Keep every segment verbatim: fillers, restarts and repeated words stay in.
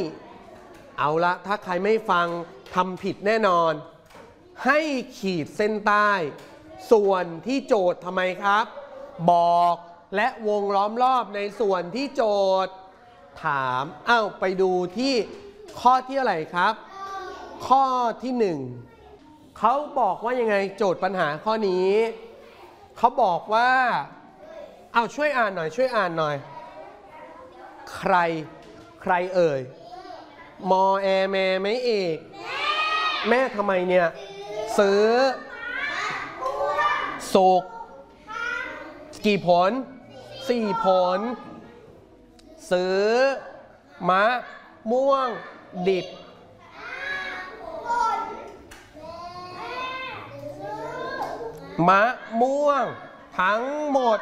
เอาละถ้าใครไม่ฟังทำผิดแน่นอนให้ขีดเส้นใต้ส่วนที่โจทย์ทำไมครับบอกและวงล้อมรอบในส่วนที่โจทย์ถามอ้าวไปดูที่ข้อที่อะไรครับข้อที่หนึ่งเขาบอกว่ายังไงโจทย์ปัญหาข้อนี้เขาบอกว่าเอาช่วยอ่านหน่อยช่วยอ่านหน่อยใครใครเอ่ยมอแอแม่ไม่เอกแม่ทำไมเนี่ยซื้อสุกกี่ผลสี่ผลซื้อมะม่วงดิบมะม่วงทั้งหมด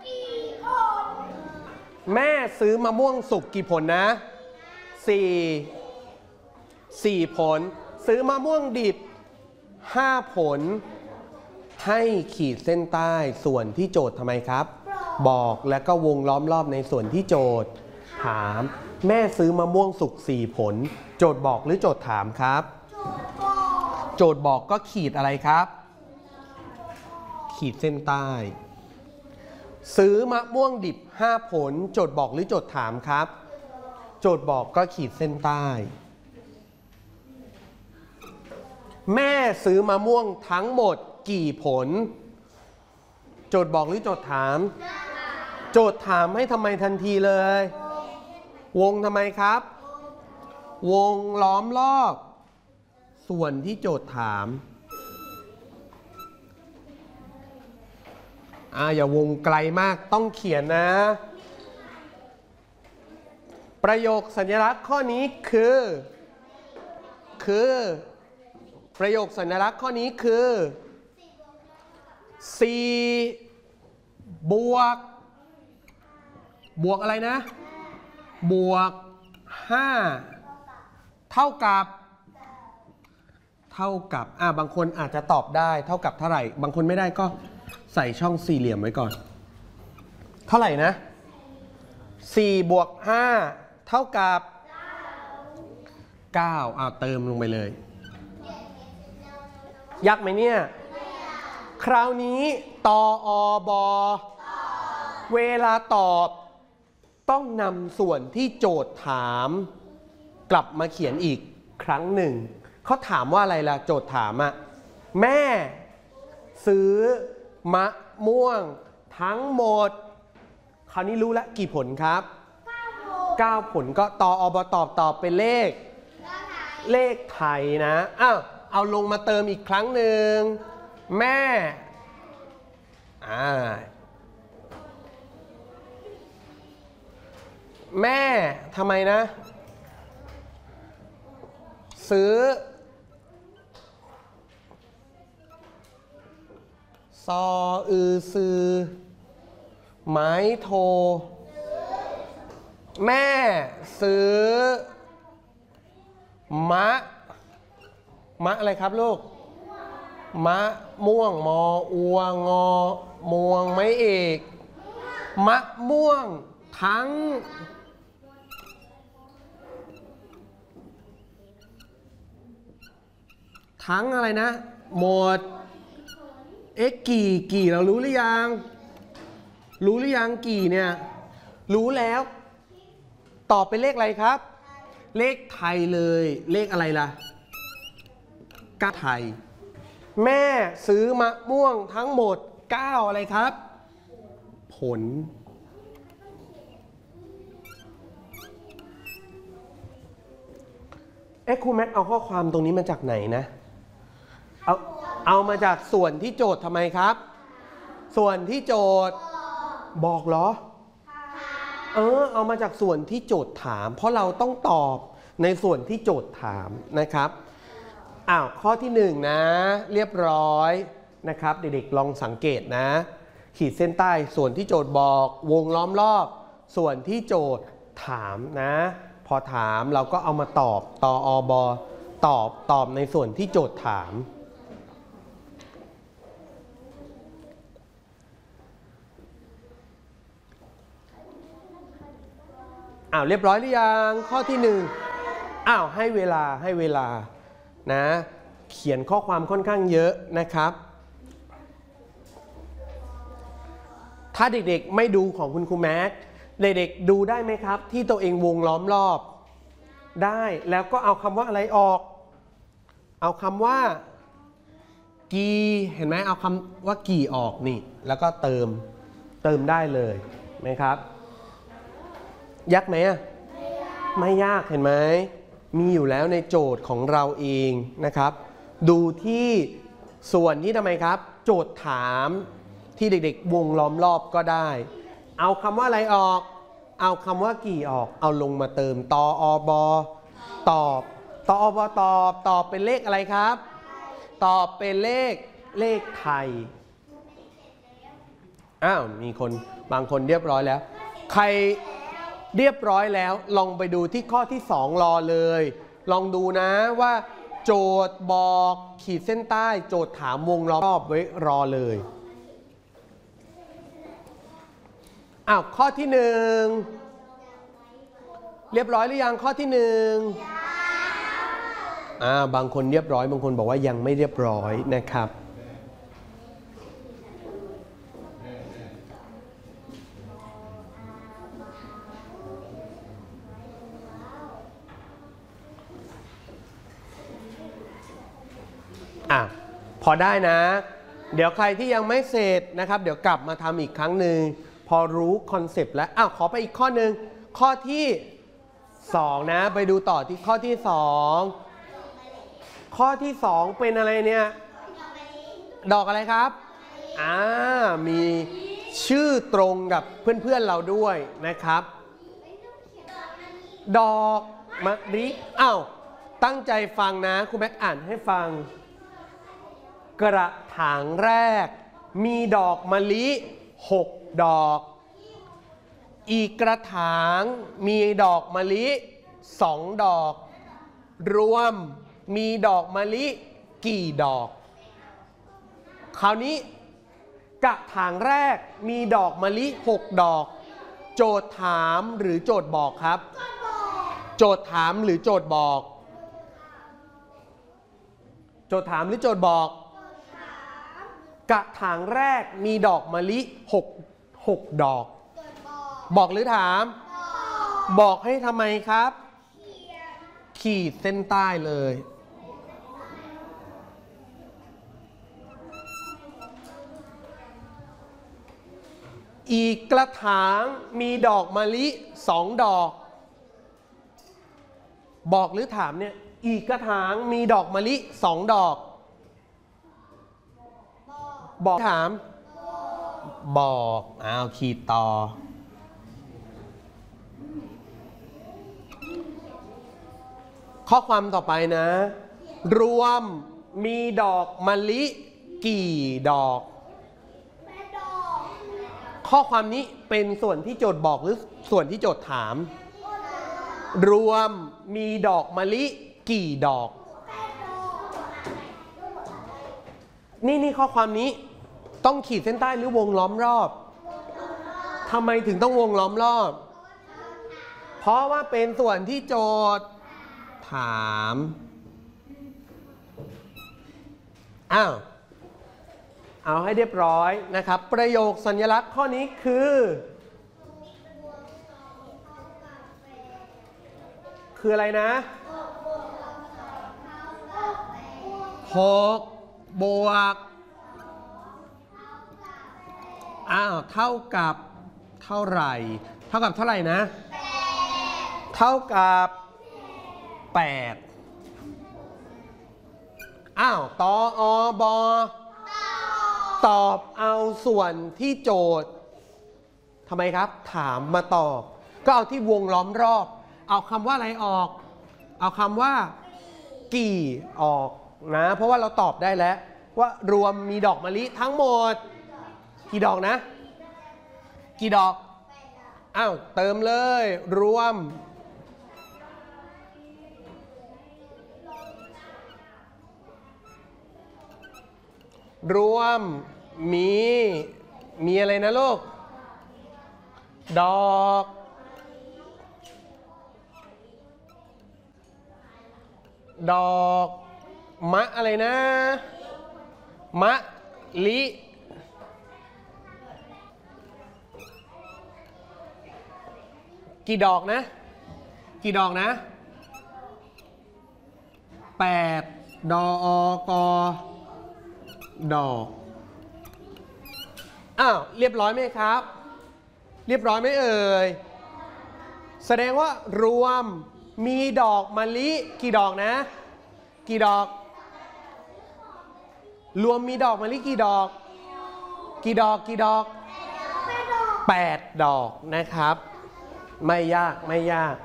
แม่ซื้อมะม่วงสุกกี่ผลนะสี่สี่ผลซื้อมะม่วงดิบห้าผลให้ขีดเส้นใต้ส่วนที่โจทย์ทำไมครับบอกแล้วก็วงล้อมรอบในส่วนที่โจทย์ถามแม่ซื้อมะม่วงสุกสี่ผลโจทย์บอกหรือโจทย์ถามครับโจทย์บอกก็ขีดอะไรครับขีดเส้นใต้ซื้อมะม่วงดิบห้าผลโจทย์บอกหรือโจทย์ถามครับโจทย์บอกก็ขีดเส้นใต้แม่ซื้อมะม่วงทั้งหมดกี่ผลโจทย์บอกหรือโจทย์ถามโจทย์ถามให้ทำไมทันทีเลยวงทำไมครับวงล้อมรอบส่วนที่โจทย์ถามอ่าอย่าวงไกลมากต้องเขียนนะประโยคสัญลักษณ์ข้อนี้คือคือประโยคสัญลักษณ์ข้อนี้คือสี่บวกบวกอะไรนะบวกห้าเท่ากับเท่ากับอ่าบางคนอาจจะตอบได้เท่ากับเท่าไหร่บางคนไม่ได้ก็ใส่ช่องสี่เหลี่ยมไว้ก่อนเท่าไหร่นะสี่บวกห้าเท่ากับเก้าอ่าเติมลงไปเลยยากไหมเนี่ยคราวนี้ตออบอเวลาตอบต้องนำส่วนที่โจทย์ถามกลับมาเขียนอีกครั้งหนึ่งเขาถามว่าอะไรล่ะโจทย์ถามอะแม่ซื้อมะม่วงทั้งหมดคราวนี้รู้แล้วกี่ผลครับเก้าผลก็ตออบตอบตอบเป็นเลขเลขไทยนะอ้าวเอาลงมาเติมอีกครั้งหนึ่งแม่อ่าแม่ทำไมนะซื้อซออือซือไม้โทแม่ซื้อมะมะอะไรครับลูกมะม่วงมออัวงอมวงไม่เอกมะม่วงทั้งทั้งอะไรนะหมดเอ๊ะกี่กี่เรารู้หรือยังรู้หรือยังกี่เนี่ยรู้แล้วตอบเป็นเลขอะไรครับเลขไทยเลยเลขอะไรล่ะเก้าไทยแม่ซื้อมะม่วงทั้งหมดเก้าอะไรครับผลเอ๊ะครูแม็กเอาข้อความตรงนี้มาจากไหนนะเอาเอามาจากส่วนที่โจทย์ทำไมครับส่วนที่โจทย์บอกเหรอเออเอามาจากส่วนที่โจทย์ถามเพราะเราต้องตอบในส่วนที่โจทย์ถามนะครับอ้าวข้อที่หนึ่งนะเรียบร้อยนะครับเด็กๆลองสังเกตนะขีดเส้นใต้ส่วนที่โจทย์บอกวงล้อมรอบส่วนที่โจทย์ถามนะพอถามเราก็เอามาตอบตออบตอบตอบในส่วนที่โจทย์ถามอ้าวเรียบร้อยหรือยังข้อที่หนึ่งอ้าวให้เวลาให้เวลานะเขียนข้อความค่อนข้างเยอะนะครับถ้าเด็กๆไม่ดูของคุณครูแม็กเด็กๆดูได้ไหมครับที่ตัวเองวงล้อมรอบได้แล้วก็เอาคำว่าอะไรออกเอาคำว่ากีเห็นไหมเอาคำว่ากี่ออกนี่แล้วก็เติมเติมได้เลยไหมครับยากไหมไม่ยากเห็นไหมมีอยู่แล้วในโจทย์ของเราเองนะครับดูที่ส่วนที่ทำไมครับโจทย์ถามที่เด็กๆวงล้อมรอบก็ได้เอาคำว่าอะไรออกเอาคำว่ากี่ออกเอาลงมาเติมตออบตอบตออบตอบตอบเป็นเลขอะไรครับตอบเป็นเลขเลขไทยอ้าวมีคนบางคนเรียบร้อยแล้วใครเรียบร้อยแล้วลองไปดูที่ข้อที่สองรอเลยลองดูนะว่าโจทย์บอกขีดเส้นใต้โจทย์ถามวงล้อมรอบไว้รอเลยอ้าวข้อที่หนึ่งเรียบร้อยหรือยังข้อที่หนึ่งอ่าบางคนเรียบร้อยบางคนบอกว่ายังไม่เรียบร้อยนะครับอ่ะพอได้นะเดี๋ยวใครที่ยังไม่เสร็จนะครับเดี๋ยวกลับมาทำอีกครั้งหนึ่งพอรู้คอนเซปต์แล้วอ้าวขอไปอีกข้อหนึ่งข้อที่สองนะไปดูต่อที่ข้อที่สองข้อที่สองเป็นอะไรเนี่ยดอกอะไรครับอ่ามีชื่อตรงกับเพื่อนๆเราด้วยนะครับดอกมะลิอ้าวตั้งใจฟังนะครูแม็กอ่านให้ฟังกระถางแรกมีดอกมะลิหกดอกอีกกระถางมีดอกมะลิสองดอกรวมมีดอกมะลิกี่ดอกคราวนี้กระถางแรกมีดอกมะลิหกดอกโจทย์ถามหรือโจทย์บอกครับโจทย์ถามหรือโจทย์บอกโจทย์ถามหรือโจทย์บอกกระถางแรกมีดอกมะลิหก หกดอกบอกหรือถามบอกให้ทำไมครับขีดเส้นใต้เลยอีกกระถางมีดอกมะลิสองดอกบอกหรือถามเนี่ยอีกกระถางมีดอกมะลิสองดอกบอกถามบอกอ้าวขีดต่อข้อความต่อไปนะรวมมีดอกมะลิกี่ดอกข้อความนี้เป็นส่วนที่โจทย์บอกหรือส่วนที่โจทย์ถามรวมมีดอกมะลิกี่ดอกนี่นี่ข้อความนี้ต้องขีดเส้นใต้หรือวงล้อมรอบทำไมถึงต้องวงล้อมรอบเพราะว่าเป็นส่วนที่โจทย์ถามอ้าวเอาให้เรียบร้อยนะครับประโยคสัญลักษณ์ข้อนี้คือคืออะไรนะหกบวกอ้าวเท่ากับเท่าไหร่เท่ากับเท่าไหร่นะเท่ากับแปดอ้าวตออบอตอบเอาส่วนที่โจทย์ทำไมครับถามมาตอบก็เอาที่วงล้อมรอบเอาคำว่าอะไรออกเอาคำว่ากี่ออกนะเพราะว่าเราตอบได้แล้วว่ารวมมีดอกมะลิทั้งหมดกี่ดอกนะกี่ดอกอ้าวเติมเลยรวมรวมมีมีอะไรนะลูกดอกดอกมะอะไรนะมะลิกี่ดอกนะกี่ดอกนะแปดดอกดอกอ้าวเรียบร้อยไหมครับเรียบร้อยไหมเอ่ยแสดงว่ารวมมีดอกมะลิกี่ดอกนะกี่ดอกรวมมีดอกมะลิกี่ดอกกี่ดอกกี่ดอกแปดดอกนะครับไม่ยากไม่ยาก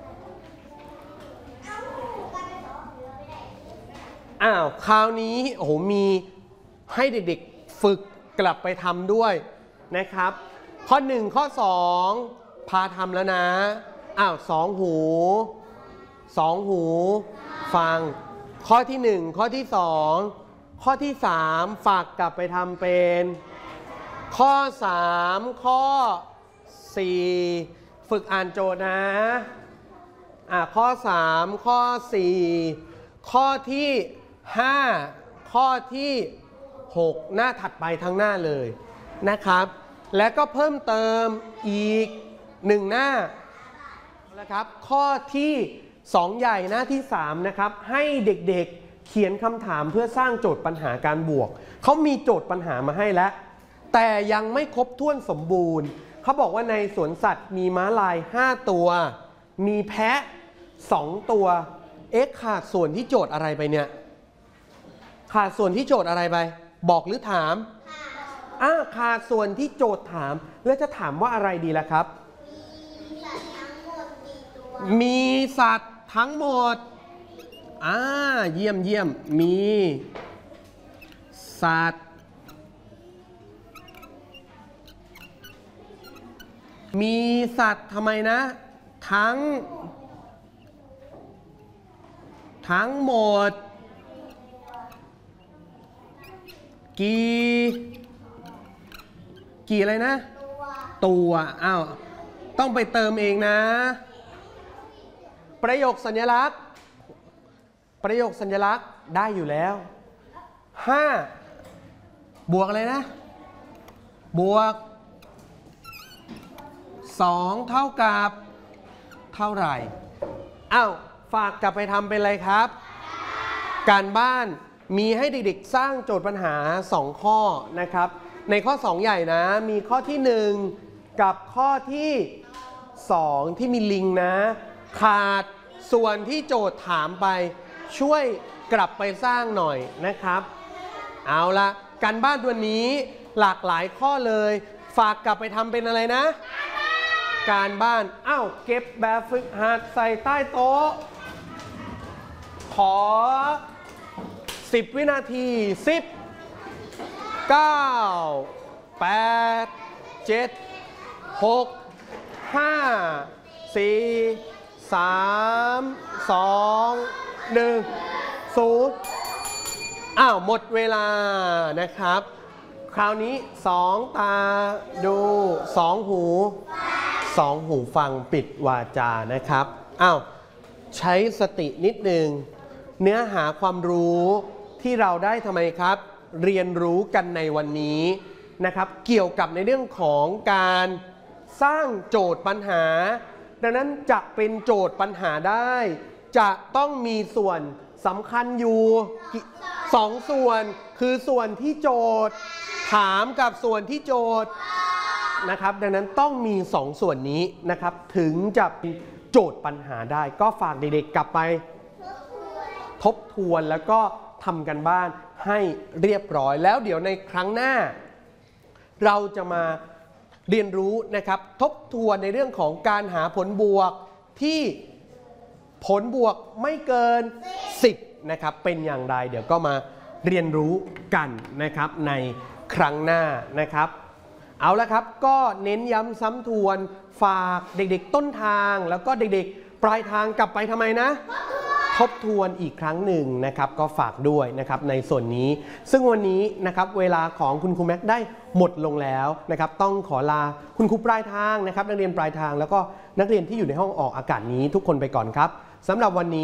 อ้าวคราวนี้โอ้โหมีให้เด็กๆฝึกกลับไปทำด้วยนะครับข้อหนึ่งข้อสองพาทำแล้วนะอ้าวสองหูสองหูฟังข้อที่หนึ่งข้อที่สองข้อที่สามฝากกลับไปทำเป็นข้อสามข้อสี่ฝึกอ่านโจทย์นะอ่ะข้อสามข้อสี่ข้อที่ห้าข้อที่หกหน้าถัดไปทั้งหน้าเลยนะครับและก็เพิ่มเติมอีกหนึ่งหน้านะครับข้อที่สองใหญ่หน้าที่สามนะครับให้เด็กๆเขียนคำถามเพื่อสร้างโจทย์ปัญหาการบวกเขามีโจทย์ปัญหามาให้แล้วแต่ยังไม่ครบถ้วนสมบูรณ์เขาบอกว่าในสวนสัตว์มีม้าลายห้าตัวมีแพะสองตัวเอ๊ะขาดส่วนที่โจทย์อะไรไปเนี่ยขาดส่วนที่โจทย์อะไรไปบอกหรือถามอ่าขาดส่วนที่โจทย์ถามแล้วจะถามว่าอะไรดีล่ะครับมีสัตว์ทั้งหมดอ่าเยี่ยมเยี่ยมมีสัตว์มีสัตว์ทำไมนะทั้งทั้งหมดกี่กี่อะไรนะตัวอ้าวต้องไปเติมเองนะประโยคสัญลักษณ์ประโยคสัญลักษณ์ได้อยู่แล้วห้าบวกอะไรนะบวกสองเท่ากับเท่าไหร่อ้าวฝากกลับไปทำเป็นอะไรครับการบ้านมีให้เด็กๆสร้างโจทย์ปัญหาสองข้อนะครับในข้อสองใหญ่นะมีข้อที่หนึ่งกับข้อที่สองที่มีลิงนะขาดส่วนที่โจทย์ถามไปช่วยกลับไปสร้างหน่อยนะครับเอาละการบ้านวันนี้หลากหลายข้อเลยฝากกลับไปทำเป็นอะไรนะการบ้านอ้าวเก็บแบบฝึกหัดใส่ใต้โต๊ะขอสิบวินาทีสิบ เก้า แปด เจ็ด หก ห้า สี่ สาม สอง หนึ่ง ศูนย์อ้าวหมดเวลานะครับคราวนี้สองตาดูสองหูสองหูฟังปิดวาจานะครับอ้าวใช้สตินิดนึงเนื้อหาความรู้ที่เราได้ทำไมครับเรียนรู้กันในวันนี้นะครับเกี่ยวกับในเรื่องของการสร้างโจทย์ปัญหาดังนั้นจะเป็นโจทย์ปัญหาได้จะต้องมีส่วนสำคัญอยู่สองส่วนคือส่วนที่โจทย์ถามกับส่วนที่โจทย์นะครับดังนั้นต้องมีสองส่วนนี้นะครับถึงจะเป็นโจทย์ปัญหาได้ก็ฝากเด็กๆกลับไปทบทวนแล้วก็ทำกันบ้านให้เรียบร้อยแล้วเดี๋ยวในครั้งหน้าเราจะมาเรียนรู้นะครับทบทวนในเรื่องของการหาผลบวกที่ผลบวกไม่เกินสิบนะครับเป็นอย่างไรเดี๋ยวก็มาเรียนรู้กันนะครับในครั้งหน้านะครับเอาละครับก็เน้นย้ำซ้ำทวนฝากเด็กๆต้นทางแล้วก็เด็กๆปลายทางกลับไปทำไมนะทบทวนอีกครั้งหนึ่งนะครับก็ฝากด้วยนะครับในส่วนนี้ซึ่งวันนี้นะครับเวลาของคุณครูแม็กได้หมดลงแล้วนะครับต้องขอลาคุณครูปลายทางนะครับนักเรียนปลายทางแล้วก็นักเรียนที่อยู่ในห้องออกอากาศนี้ทุกคนไปก่อนครับสำหรับวันนี้